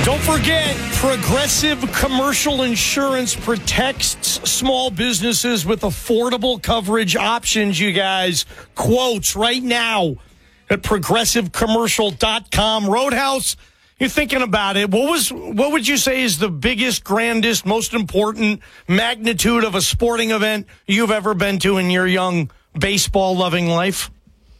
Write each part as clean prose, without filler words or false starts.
Don't forget, Progressive Commercial Insurance protects small businesses with affordable coverage options, you guys. Quotes right now at progressivecommercial.com. Roadhouse, you're thinking about it. What would you say is the biggest, grandest, most important magnitude of a sporting event you've ever been to in your young baseball-loving life?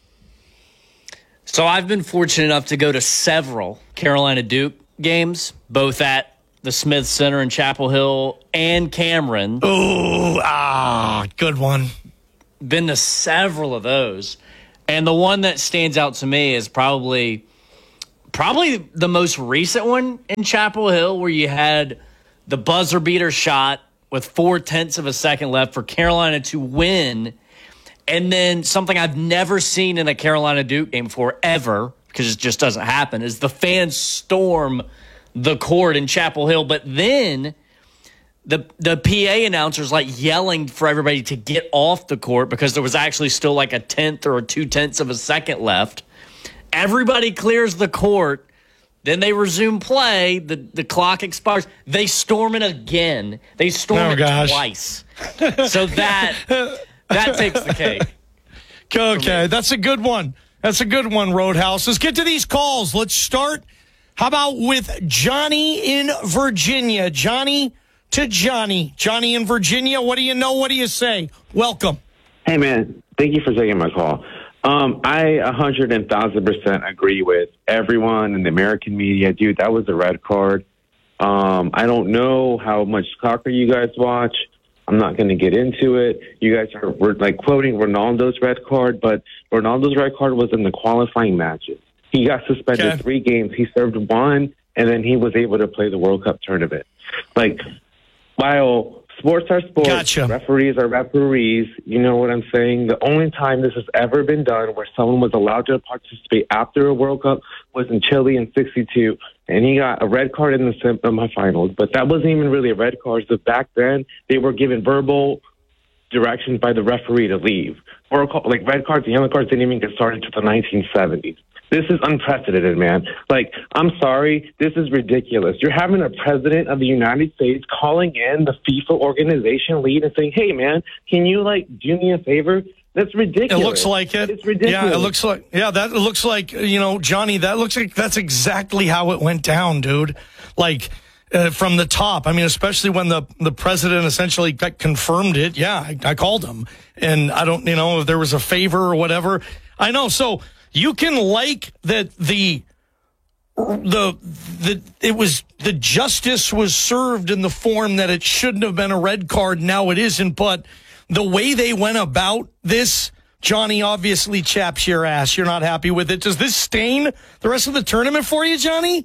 So I've been fortunate enough to go to several Carolina Duke games, both at the Smith Center in Chapel Hill and Cameron. Good one. Been to several of those. And the one that stands out to me is probably the most recent one in Chapel Hill, where you had the buzzer beater shot with 0.4 of a second left for Carolina to win. And then something I've never seen in a Carolina Duke game before, ever, because it just doesn't happen, is the fans storm the court in Chapel Hill. But then the PA announcer's like yelling for everybody to get off the court because there was actually still like a 1/10 or 2/10 of a second left. Everybody clears the court. Then they resume play. The clock expires. They storm it again. They storm it twice. So that takes the cake. Okay, that's a good one. That's a good one, Roadhouse. Let's get to these calls. Let's start. How about with Johnny in Virginia? Johnny to Johnny. Johnny in Virginia, what do you know? What do you say? Welcome. Hey, man. Thank you for taking my call. I 100,000% agree with everyone in the American media. Dude, that was a red card. I don't know how much soccer you guys watch. I'm not going to get into it. You guys are quoting Ronaldo's red card, but Ronaldo's red card was in the qualifying matches. He got suspended 3 games. He served 1, and then he was able to play the World Cup tournament. While sports are sports, referees are referees, you know what I'm saying? The only time this has ever been done where someone was allowed to participate after a World Cup was in Chile in '62, and he got a red card in the semifinals. But that wasn't even really a red card. So back then, they were given verbal directions by the referee to leave. Red cards and yellow cards didn't even get started until the 1970s. This is unprecedented, man. I'm sorry. This is ridiculous. You're having a president of the United States calling in the FIFA organization lead and saying, hey, man, can you, do me a favor? That's ridiculous. It looks like it. It's ridiculous. Yeah, it looks like, Johnny, that looks like that's exactly how it went down, dude. From the top. I mean, especially when the president essentially confirmed it. Yeah, I called him. And I don't, if there was a favor or whatever. I know. So you can that the justice was served in the form that it shouldn't have been a red card. Now it isn't. But the way they went about this, Johnny, obviously chaps your ass. You're not happy with it. Does this stain the rest of the tournament for you, Johnny?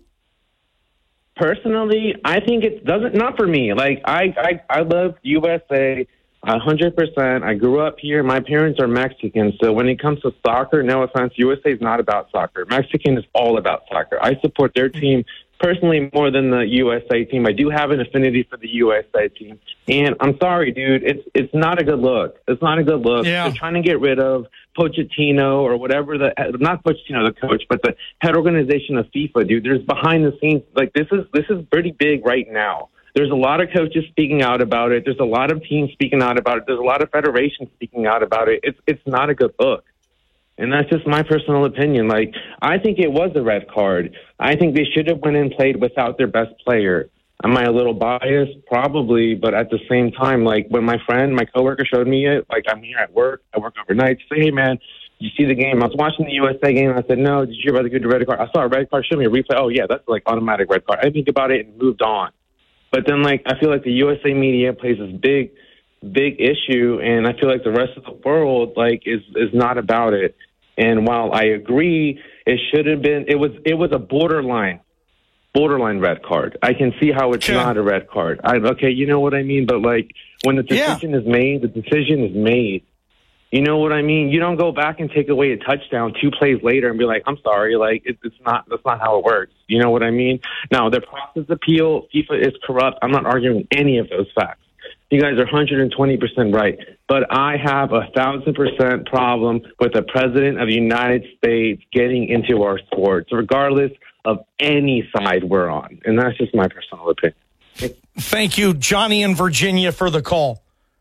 Personally, I think it doesn't. Not for me. I love USA 100%. I grew up here. My parents are Mexican, so when it comes to soccer, no offense, USA is not about soccer. Mexican is all about soccer. I support their team personally more than the USA team. I do have an affinity for the USA team, and I'm sorry, dude. It's not a good look. It's not a good look. Yeah. They're trying to get rid of Pochettino or whatever not Pochettino, the coach, but the head organization of FIFA, dude. There's behind the scenes. This is pretty big right now. There's a lot of coaches speaking out about it. There's a lot of teams speaking out about it. There's a lot of federations speaking out about it. It's not a good look. And that's just my personal opinion. I think it was a red card. I think they should have went and played without their best player. Am I a little biased? Probably. But at the same time, when my coworker showed me it, I'm here at work. I work overnight. Say, hey, man, you see the game? I was watching the USA game. And I said, no, did you hear about the red card? I saw a red card. Show me a replay. Oh, yeah, that's automatic red card. I think about it and moved on. But then, I feel like the USA media plays this big issue, and I feel like the rest of the world, is not about it. And while I agree, it should have been, it was a borderline red card. I can see how it's not a red card. You know what I mean? But when the decision is made, the decision is made. You know what I mean? You don't go back and take away a touchdown 2 plays later and be like, I'm sorry, that's not how it works. You know what I mean? Now, the process appeal, FIFA is corrupt. I'm not arguing any of those facts. You guys are 120% right. But I have 1,000% problem with the president of the United States getting into our sports, regardless of any side we're on. And that's just my personal opinion. Thank you, Johnny in Virginia, for the call.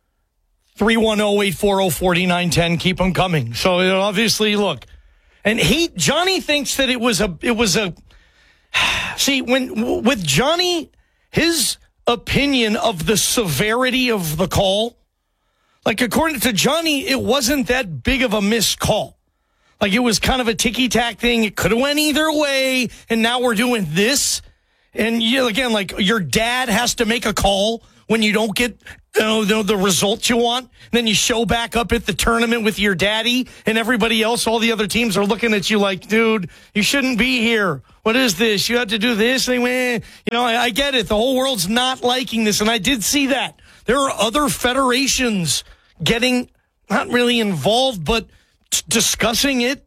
310-840-4910. Keep them coming. So obviously, look, and Johnny thinks that it was a. See, with Johnny, his opinion of the severity of the call, like according to Johnny, it wasn't that big of a missed call. Like it was kind of a ticky-tack thing. It could have went either way, and now we're doing this. And again, like your dad has to make a call when you don't get the result you want. Then you show back up at the tournament with your daddy, and everybody else, all the other teams are looking at you like, dude, you shouldn't be here. What is this? You have to do this. And, I get it. The whole world's not liking this, and I did see that. There are other federations getting not really involved, but discussing it,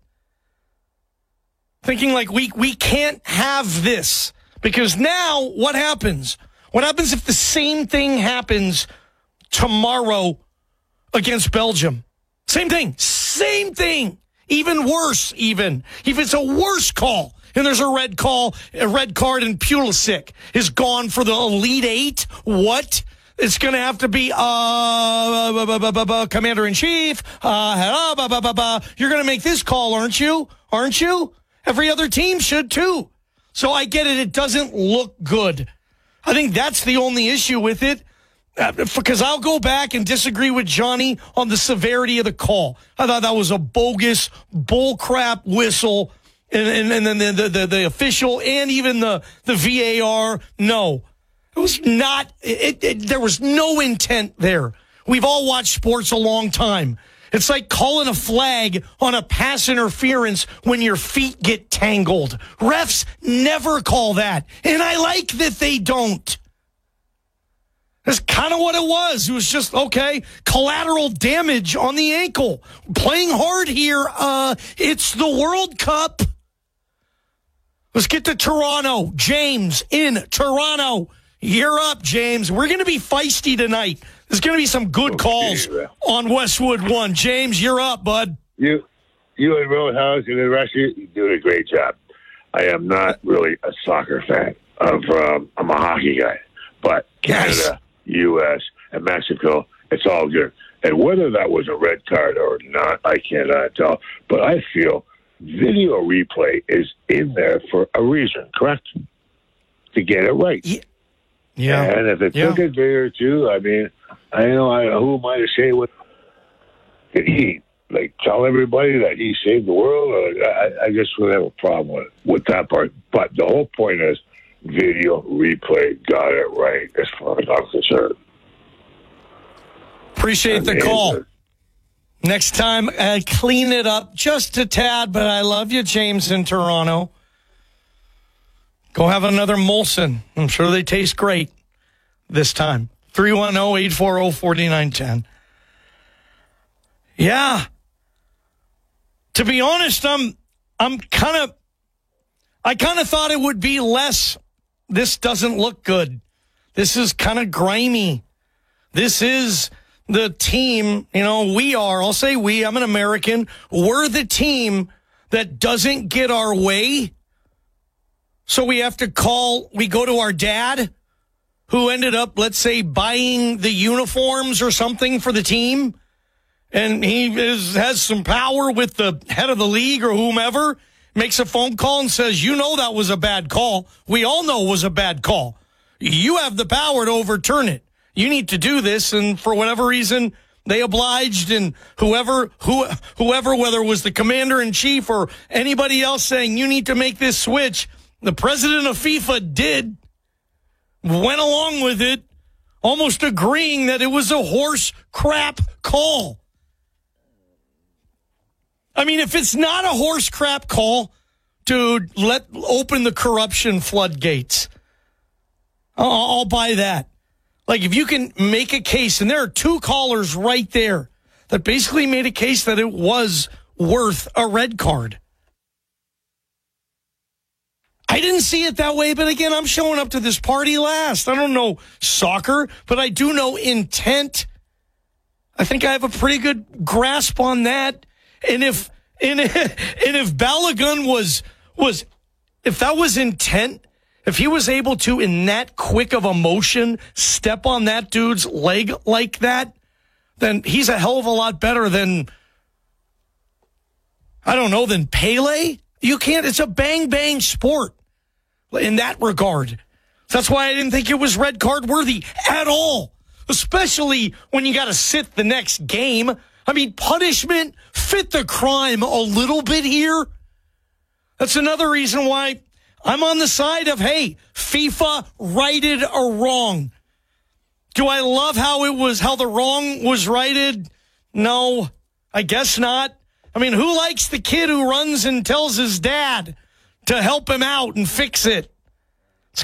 thinking like we can't have this. Because now, what happens? What happens if the same thing happens tomorrow against Belgium? Same thing. Even worse, even. If it's a worse call, and there's a red card, and Pulisic is gone for the Elite Eight, what? It's going to have to be Commander-in-Chief. You're going to make this call, aren't you? Aren't you? Every other team should, too. So I get it. It doesn't look good. I think that's the only issue with it, because I'll go back and disagree with Johnny on the severity of the call. I thought that was a bogus bullcrap whistle, and then the official and even the VAR. No, it was not. There was no intent there. We've all watched sports a long time. It's like calling a flag on a pass interference when your feet get tangled. Refs never call that, and I like that they don't. That's kind of what it was. It was just, okay, collateral damage on the ankle. Playing hard here. It's the World Cup. Let's get to Toronto. James in Toronto. You're up, James. We're going to be feisty tonight. There's going to be some good calls on Westwood 1. James, you're up, bud. You and Roadhouse and the rest of you doing a great job. I am not really a soccer fan. I'm a hockey guy. But Canada, U.S., and Mexico, it's all good. And whether that was a red card or not, I cannot tell. But I feel video replay is in there for a reason, correct? To get it right. Yeah. And if it took a day or two, I mean, who am I to say what? Did he tell everybody that he saved the world? I just would have a problem with that part. But the whole point is video replay got it right as far as I'm concerned. Appreciate the call. Next time, clean it up just a tad, but I love you, James in Toronto. Go have another Molson. I'm sure they taste great this time. 310-840-4910. Yeah. To be honest, I kind of thought it would be less. This doesn't look good. This is kind of grimy. This is the team, I'll say we, I'm an American. We're the team that doesn't get our way. So we have to we go to our dad, who ended up, let's say, buying the uniforms or something for the team. And he has some power with the head of the league or whomever, makes a phone call and says, that was a bad call. We all know it was a bad call. You have the power to overturn it. You need to do this. And for whatever reason, they obliged, and whoever, whether it was the commander-in-chief or anybody else saying, you need to make this switch, the president of FIFA went along with it, almost agreeing that it was a horse crap call. I mean, if it's not a horse crap call, dude, open the corruption floodgates. I'll buy that. Like, if you can make a case, and there are two callers right there that basically made a case that it was worth a red card. I didn't see it that way, but again, I'm showing up to this party last. I don't know soccer, but I do know intent. I think I have a pretty good grasp on that. And if Balogun was if that was intent, if he was able to, in that quick of a motion, step on that dude's leg like that, then he's a hell of a lot better than, I don't know, than Pele. You can't, it's a bang-bang sport in that regard. That's why I didn't think it was red card worthy at all, especially when you got to sit the next game. I mean, punishment fit the crime a little bit here. That's another reason why I'm on the side of, hey, FIFA righted a wrong. Do I love how the wrong was righted? No, I guess not. I mean, who likes the kid who runs and tells his dad to help him out and fix it?